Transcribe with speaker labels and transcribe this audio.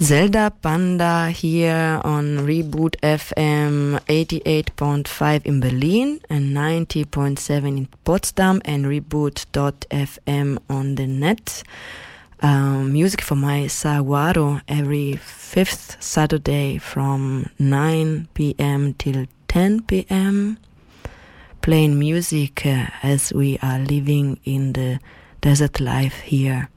Speaker 1: Zelda Panda here on Reboot FM 88.5 in Berlin and 90.7 in Potsdam and Reboot.fm on the net. Music for my Saguaro every 5th Saturday from 9 p.m. till 10 p.m. Playing music as we are living in the desert life here.